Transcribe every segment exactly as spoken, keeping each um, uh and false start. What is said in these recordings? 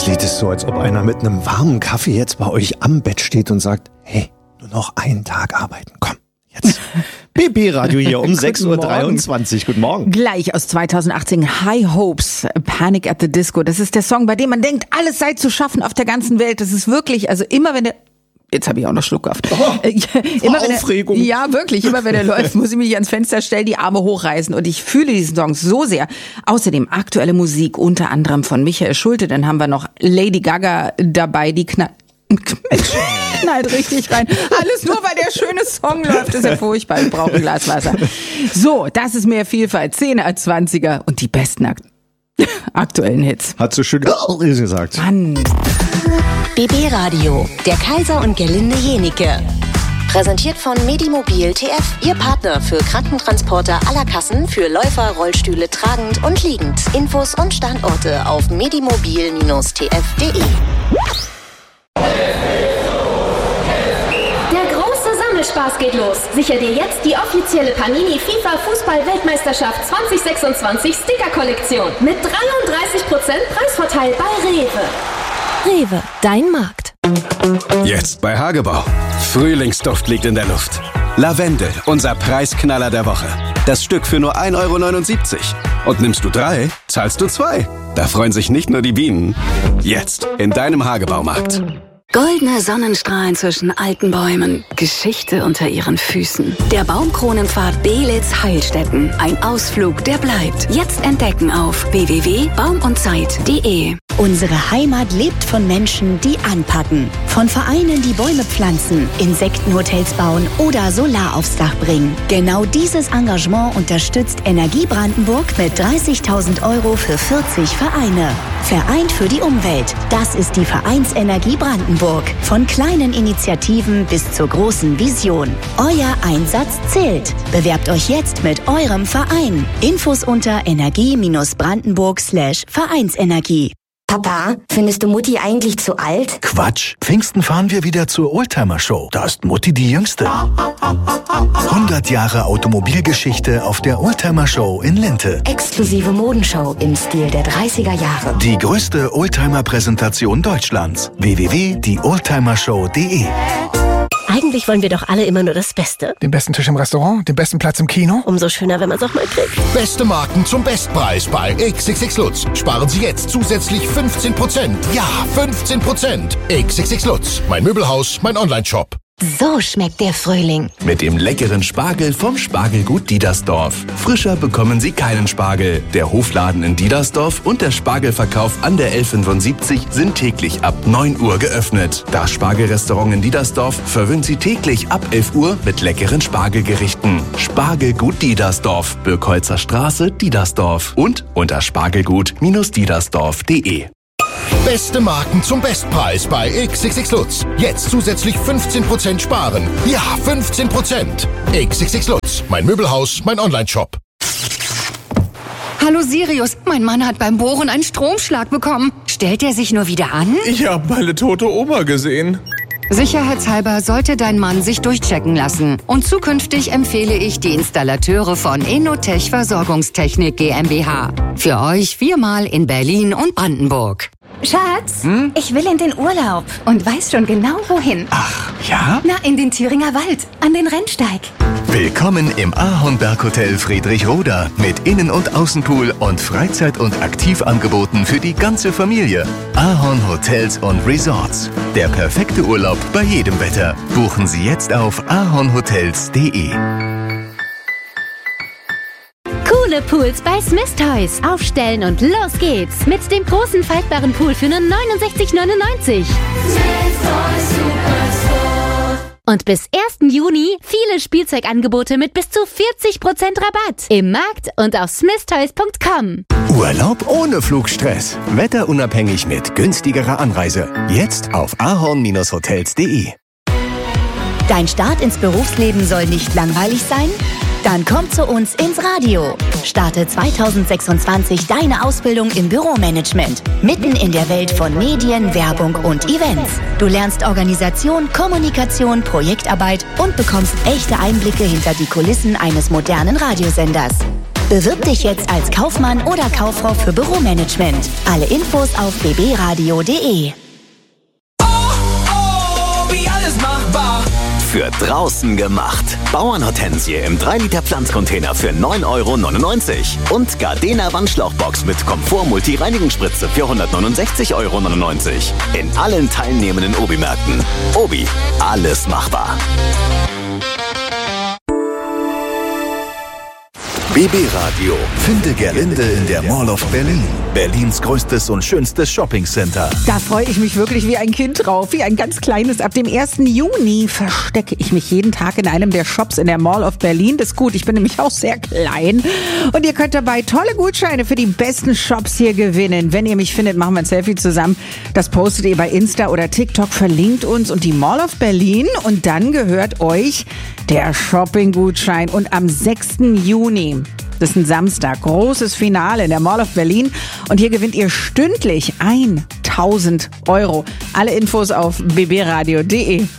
Das Lied ist so, als ob einer mit einem warmen Kaffee jetzt bei euch am Bett steht und sagt, hey, nur noch einen Tag arbeiten, komm, jetzt. B B-Radio hier um sechs Uhr dreiundzwanzig. Guten Morgen. Gleich aus zweitausendachtzehn, High Hopes, Panic at the Disco. Das ist der Song, bei dem man denkt, alles sei zu schaffen auf der ganzen Welt. Das ist wirklich, also immer wenn der... Jetzt habe ich auch noch Schluckhaft. Oh, immer wenn Aufregung. Er, ja, wirklich. Immer wenn er läuft, muss ich mich ans Fenster stellen, die Arme hochreißen. Und ich fühle diesen Song so sehr. Außerdem aktuelle Musik, unter anderem von Michael Schulte. Dann haben wir noch Lady Gaga dabei, die knallt, knallt richtig rein. Alles nur, weil der schöne Song läuft. Das ist ja furchtbar. Ich brauche ein Glas Wasser. So, das ist mehr Vielfalt. zehn als zwanziger und die besten Akt- aktuellen Hits. Hat so schön gesagt. Mann. B B-Radio, der Kaiser und Gerlinde Jenike. Präsentiert von Medimobil T F, Ihr Partner für Krankentransporter aller Kassen für Läufer, Rollstühle tragend und liegend. Infos und Standorte auf medimobil T F punkt de. Der große Sammelspaß geht los. Sicher dir jetzt die offizielle Panini FIFA Fußball-Weltmeisterschaft zwanzig sechsundzwanzig Sticker-Kollektion mit dreiunddreißig Prozent Preisvorteil bei Rewe. Rewe, dein Markt. Jetzt bei Hagebau. Frühlingsduft liegt in der Luft. Lavendel, unser Preisknaller der Woche. Das Stück für nur ein Euro neunundsiebzig. Und nimmst du drei, zahlst du zwei. Da freuen sich nicht nur die Bienen. Jetzt in deinem Hagebaumarkt. Goldene Sonnenstrahlen zwischen alten Bäumen, Geschichte unter ihren Füßen. Der Baumkronenpfad Beelitz-Heilstätten. Ein Ausflug, der bleibt. Jetzt entdecken auf w w w punkt baum und zeit punkt de. Unsere Heimat lebt von Menschen, die anpacken. Von Vereinen, die Bäume pflanzen, Insektenhotels bauen oder Solar aufs Dach bringen. Genau dieses Engagement unterstützt Energie Brandenburg mit dreißigtausend Euro für vierzig Vereine. Vereint für die Umwelt. Das ist die Vereinsenergie Brandenburg. Von kleinen Initiativen bis zur großen Vision. Euer Einsatz zählt. Bewerbt euch jetzt mit eurem Verein. Infos unter energie-brandenburg slash Vereinsenergie. Papa, findest du Mutti eigentlich zu alt? Quatsch. Pfingsten fahren wir wieder zur Oldtimer-Show. Da ist Mutti die Jüngste. hundert Jahre Automobilgeschichte auf der Oldtimer-Show in Linte. Exklusive Modenshow im Stil der dreißiger Jahre. Die größte Oldtimer-Präsentation Deutschlands. w w w punkt die oldtimer show punkt de. Eigentlich wollen wir doch alle immer nur das Beste. Den besten Tisch im Restaurant, den besten Platz im Kino. Umso schöner, wenn man es auch mal kriegt. Beste Marken zum Bestpreis bei X X X Lutz. Sparen Sie jetzt zusätzlich fünfzehn Prozent. Ja, fünfzehn Prozent. X X X Lutz. Mein Möbelhaus, mein Online-Shop. So schmeckt der Frühling. Mit dem leckeren Spargel vom Spargelgut Diedersdorf. Frischer bekommen Sie keinen Spargel. Der Hofladen in Diedersdorf und der Spargelverkauf an der L fünfundsiebzig sind täglich ab neun Uhr geöffnet. Das Spargelrestaurant in Diedersdorf verwöhnt Sie täglich ab elf Uhr mit leckeren Spargelgerichten. Spargelgut Diedersdorf, Birkholzer Straße, Diedersdorf und unter spargelgut Diedersdorf punkt de. Beste Marken zum Bestpreis bei X X X Lutz. Jetzt zusätzlich fünfzehn Prozent sparen. Ja, fünfzehn Prozent. X X X Lutz. Mein Möbelhaus, mein Online-Shop. Hallo Sirius, mein Mann hat beim Bohren einen Stromschlag bekommen. Stellt er sich nur wieder an? Ich habe meine tote Oma gesehen. Sicherheitshalber sollte dein Mann sich durchchecken lassen. Und zukünftig empfehle ich die Installateure von Enotech Versorgungstechnik GmbH. Für euch viermal in Berlin und Brandenburg. Schatz, hm? ich will in den Urlaub und weiß schon genau wohin. Ach, ja? Na, in den Thüringer Wald, an den Rennsteig. Willkommen im Ahornberg-Hotel Friedrichroda mit Innen- und Außenpool und Freizeit- und Aktivangeboten für die ganze Familie. Ahorn Hotels und Resorts. Der perfekte Urlaub bei jedem Wetter. Buchen Sie jetzt auf ahornhotels punkt de. Coole Pools bei Smith Toys. Aufstellen und los geht's. Mit dem großen faltbaren Pool für nur neunundsechzig neunundneunzig. Smith Toys Superstore. Und bis ersten Juni viele Spielzeugangebote mit bis zu vierzig Prozent Rabatt. Im Markt und auf smith toys punkt com. Urlaub ohne Flugstress. Wetterunabhängig mit günstigerer Anreise. Jetzt auf ahorn hotels punkt de. Dein Start ins Berufsleben soll nicht langweilig sein? Dann komm zu uns ins Radio. Starte zweitausendsechsundzwanzig deine Ausbildung im Büromanagement. Mitten in der Welt von Medien, Werbung und Events. Du lernst Organisation, Kommunikation, Projektarbeit und bekommst echte Einblicke hinter die Kulissen eines modernen Radiosenders. Bewirb dich jetzt als Kaufmann oder Kauffrau für Büromanagement. Alle Infos auf b b radio punkt d e. Für draußen gemacht. Bauernhortensie im drei Liter Pflanzcontainer für neun Euro neunundneunzig. Und Gardena Wandschlauchbox mit Komfort-Multi-Reinigungsspritze für hundertneunundsechzig Euro neunundneunzig. In allen teilnehmenden Obi-Märkten. Obi, alles machbar. B B-Radio. Finde Gerlinde in der Mall of Berlin. Berlins größtes und schönstes Shoppingcenter. Da freue ich mich wirklich wie ein Kind drauf, wie ein ganz kleines. Ab dem ersten Juni verstecke ich mich jeden Tag in einem der Shops in der Mall of Berlin. Das ist gut, ich bin nämlich auch sehr klein. Und ihr könnt dabei tolle Gutscheine für die besten Shops hier gewinnen. Wenn ihr mich findet, machen wir ein Selfie zusammen. Das postet ihr bei Insta oder TikTok, verlinkt uns und die Mall of Berlin. Und dann gehört euch der Shopping-Gutschein. Und am sechsten Juni, das ist ein Samstag, großes Finale in der Mall of Berlin. Und hier gewinnt ihr stündlich tausend Euro. Alle Infos auf b b radio punkt d e.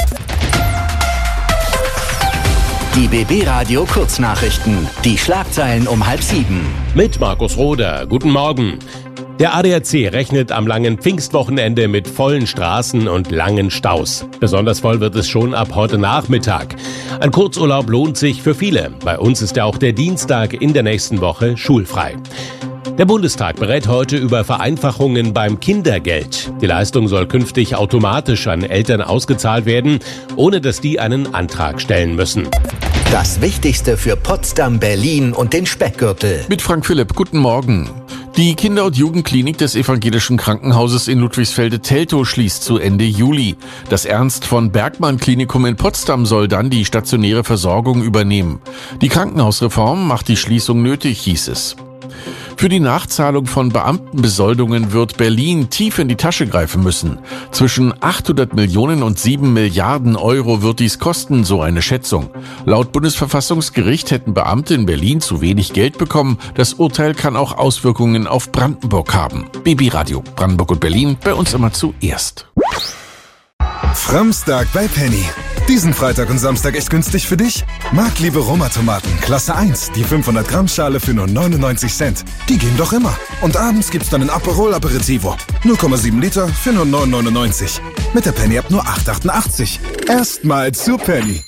Die B B-Radio Kurznachrichten. Die Schlagzeilen um halb sieben. Mit Markus Roder. Guten Morgen. Der A D A C rechnet am langen Pfingstwochenende mit vollen Straßen und langen Staus. Besonders voll wird es schon ab heute Nachmittag. Ein Kurzurlaub lohnt sich für viele. Bei uns ist ja auch der Dienstag in der nächsten Woche schulfrei. Der Bundestag berät heute über Vereinfachungen beim Kindergeld. Die Leistung soll künftig automatisch an Eltern ausgezahlt werden, ohne dass die einen Antrag stellen müssen. Das Wichtigste für Potsdam, Berlin und den Speckgürtel. Mit Frank Philipp, guten Morgen. Die Kinder- und Jugendklinik des Evangelischen Krankenhauses in Ludwigsfelde-Teltow schließt zu Ende Juli. Das Ernst-von-Bergmann-Klinikum in Potsdam soll dann die stationäre Versorgung übernehmen. Die Krankenhausreform macht die Schließung nötig, hieß es. Für die Nachzahlung von Beamtenbesoldungen wird Berlin tief in die Tasche greifen müssen. Zwischen achthundert Millionen und sieben Milliarden Euro wird dies kosten, so eine Schätzung. Laut Bundesverfassungsgericht hätten Beamte in Berlin zu wenig Geld bekommen. Das Urteil kann auch Auswirkungen auf Brandenburg haben. B B-Radio, Brandenburg und Berlin, bei uns immer zuerst. Framstag bei Penny. Diesen Freitag und Samstag echt günstig für dich? Marktliebe Roma-Tomaten, Klasse eins, die fünfhundert Gramm Schale für nur neunundneunzig Cent. Die gehen doch immer. Und abends gibt's dann ein Aperol Aperitivo. null Komma sieben Liter für nur neun neunundneunzig. Mit der Penny ab nur acht achtundachtzig. Erstmal zu Penny.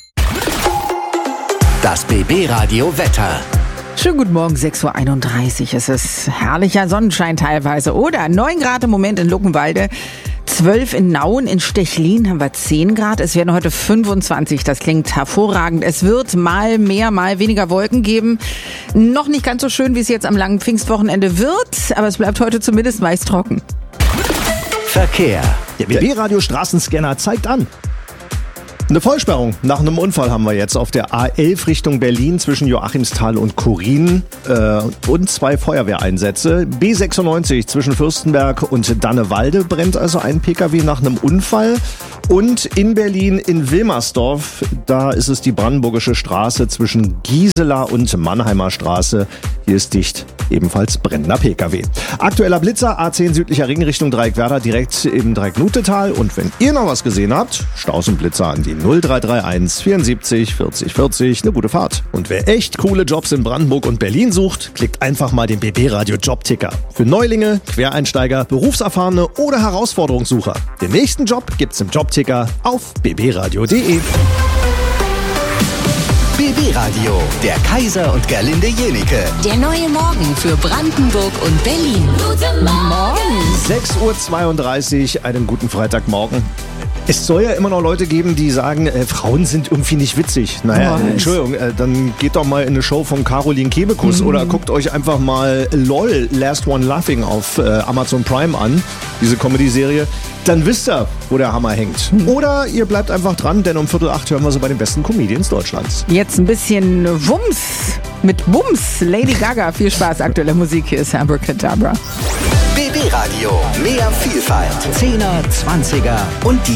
Das B B-Radio Wetter. Schönen guten Morgen, sechs Uhr einunddreißig. Es ist herrlicher Sonnenschein teilweise, oder? neun Grad im Moment in Luckenwalde. zwölf in Nauen, in Stechlin haben wir zehn Grad. Es werden heute fünfundzwanzig. Das klingt hervorragend. Es wird mal mehr, mal weniger Wolken geben. Noch nicht ganz so schön, wie es jetzt am langen Pfingstwochenende wird. Aber es bleibt heute zumindest meist trocken. Verkehr. Der B B-Radio Straßenscanner zeigt an. Eine Vollsperrung nach einem Unfall haben wir jetzt auf der A elf Richtung Berlin zwischen Joachimsthal und Kurin äh, und zwei Feuerwehreinsätze. B sechsundneunzig zwischen Fürstenberg und Dannewalde brennt also ein Pkw nach einem Unfall. Und in Berlin in Wilmersdorf, da ist es die Brandenburgische Straße zwischen Gisela und Mannheimer Straße. Hier ist dicht, ebenfalls brennender Pkw. Aktueller Blitzer, A zehn südlicher Ring Richtung Dreieckwerder, direkt im Dreiecknutetal. Und wenn ihr noch was gesehen habt, Staus und Blitzer an die null drei drei eins vierundsiebzig vierzig vierzig. Eine gute Fahrt. Und wer echt coole Jobs in Brandenburg und Berlin sucht, klickt einfach mal den B B-Radio Jobticker. Für Neulinge, Quereinsteiger, Berufserfahrene oder Herausforderungssucher. Den nächsten Job gibt's im Jobticker auf b b radio punkt d e. B B-Radio, der Kaiser und Gerlinde Jenike. Der neue Morgen für Brandenburg und Berlin. Guten Morgen. sechs Uhr zweiunddreißig, einen guten Freitagmorgen. Es soll ja immer noch Leute geben, die sagen, äh, Frauen sind irgendwie nicht witzig. Naja, oh, Entschuldigung, äh, dann geht doch mal in eine Show von Caroline Kebekus mhm. oder guckt euch einfach mal LOL, Last One Laughing auf äh, Amazon Prime an, diese Comedy-Serie. Dann wisst ihr, wo der Hammer hängt. Mhm. Oder ihr bleibt einfach dran, denn um Viertel acht hören wir so bei den besten Comedians Deutschlands. Jetzt ein bisschen Wumms mit Bums. Lady Gaga, viel Spaß, aktuelle Musik. Hier ist Abracadabra. B B-Radio, mehr Vielfalt. Zehner, Zwanziger und die